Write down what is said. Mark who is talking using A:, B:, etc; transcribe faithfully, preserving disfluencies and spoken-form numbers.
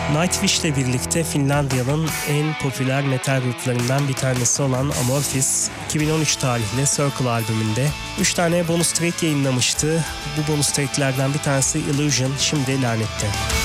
A: Nightwish ile birlikte Finlandiya'nın en popüler metal gruplarından bir tanesi olan Amorphis, iki bin on üç tarihli Circle albümünde üç tane bonus track yayınlamıştı. Bu bonus tracklerden bir tanesi Illusion, şimdi Lanet'te.